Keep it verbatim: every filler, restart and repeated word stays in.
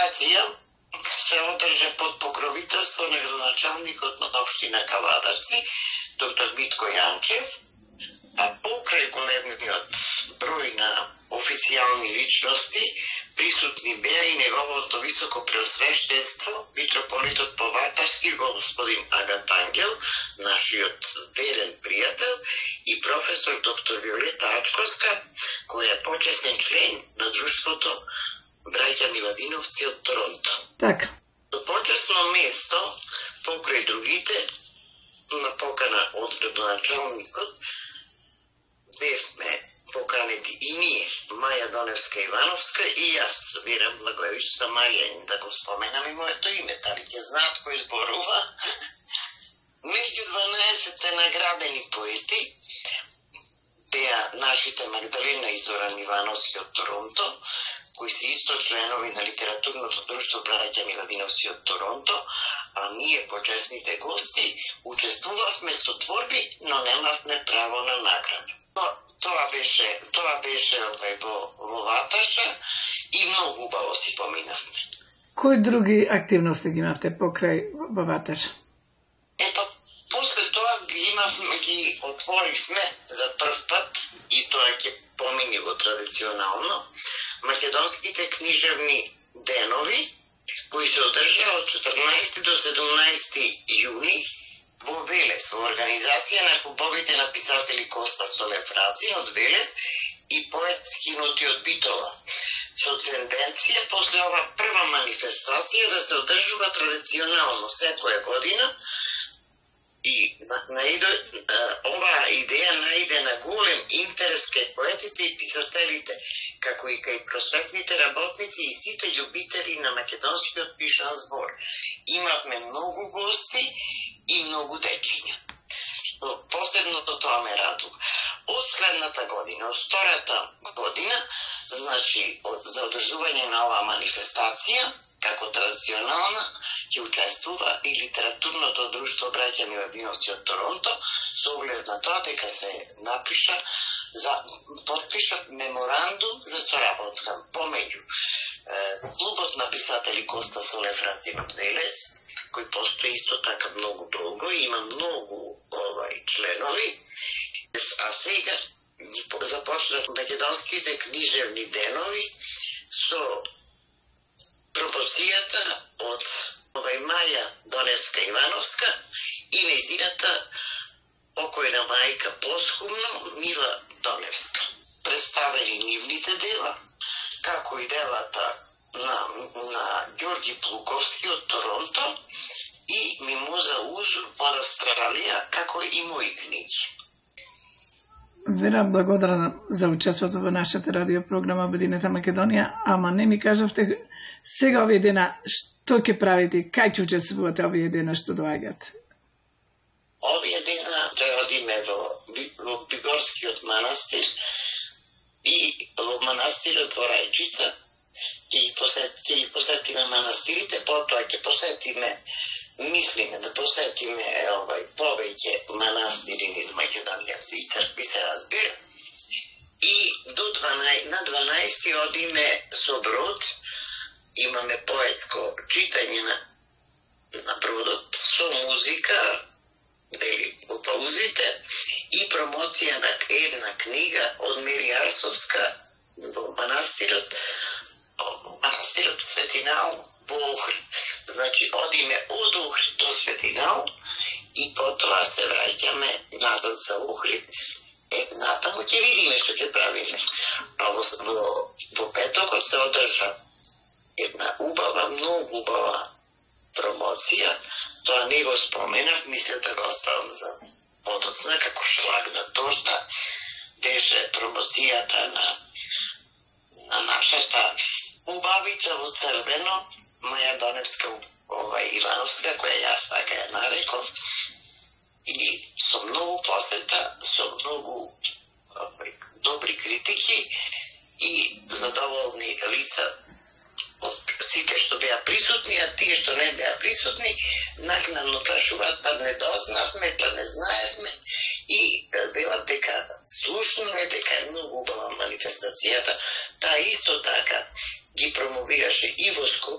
манифестација се одржа под покровителство на градоначалникот на општина Кавадарци, доктор Митко Јанчев, а покрај големиот број на официјални личности, присутни беа и неговото високо преосвештенство, митрополитот Поватарски, господин Агат Ангел, нашиот верен пријател, и професор доктор Виолета Ачковска, која е почесен член на друштвото Браќа Миладиновци од Торонто. Така. До почесно место, покрај другите, на покана од градоначалникот, бевме поканети и ние, Маја Доневска-Ивановска и јас, Вера Благоевич Самарјанин, да го споменам и моето име, дали ќе знаат кој зборува. Меѓу дванаесет наградени поети беа нашите Магдалена и Зоран Ивановски од Торонто, кои се исто членови на литературното друштво Браќа Миладиновци од Торонто, а ние, почесните гости, учествувавме со творби, но немавме право на награда. Тоа беше, тоа беше овај во, во Ваташа и многу убаво си поминавме. Кои други активности ги имавте покрај во Ваташа? Ето, после тоа ги имавме, ги отворивме за прв пат, и тоа ќе помини во традиционално, македонските книжевни денови, кои се одржаа од четрнаесети до седумнаесети јуни во Велес, во организација на клубовите на писатели Коста Солефраци од Велес и поет Скинути од Битола, со тенденција после ова прва манифестација да се одржува традиционално секоја година. И наиде, оваа идеја наиде на голем интерес кај поетите и писателите, како и кај просветните работници и сите љубители на македонскиот пишан збор. Имавме многу гости и многу дечиња. Што посебното тоа ме радува. Од следната година, од втората година, значи за одржување на оваа манифестација, како традиционална, ќе учествува и литературното друштво Браќа Миладиновци од Торонто, со оглед на тоа дека се напиша, за, подпишат меморандум за соработка помеѓу е, клубот на писатели Коста Солефраци од Велес, кој постои исто така многу долго и има многу овај членови, а сега започнав македонските книжевни денови со промоцијата од овај Маја Доневска-Ивановска и нејзината покојна мајка посхумно Мила Доневска. Представени нивните дела, како и делата на, на Ѓорги Плуковски од Торонто и Мимоза Узу од Австралија, како и мои книги. Вера, благодарна за учеството во нашата радиопрограма Обединета Македонија, ама не ми кажавте сега овие дена што ќе правите, кај ќе учествувате овие дена што доаѓаат? Овие дена ќе одиме во, во Бигорскиот манастир и во манастирот во Рајчица, ќе посет, ќе посетиме манастирите, потоа ќе посетиме, мислиме да посетиме овај повеќе манастири низ Македонија и цркви, се разбира. И до дванаесети, на дванаесети одиме со брод, имаме поетско читање на, на бродот со музика, дели во паузите, и промоција на една книга од Мери Арсовска во манастирот, во манастирот Светинал во Охрид. Значи, одиме од Охрид до Светинал и потоа се враќаме назад за Охрид. Е, натаму ќе видиме што ќе правиме. А во, во, во петокот се одржа една убава, многу убава промоција. Тоа не го споменав, мисля да го оставам за подоцна, како шлаг на торта. Беше промоцијата на, на нашата убавица во црвено, Маја Доневска овај Ивановска, која јас така ја нареков, и со многу посета, со многу овај, добри критики и задоволни лица од сите што беа присутни, а тие што не беа присутни, накнадно прашуваат, па не дознавме, па не знаевме, и велат дека слушнаме, дека е многу убава манифестацијата. Таа исто така ги промовираше и во Скопје,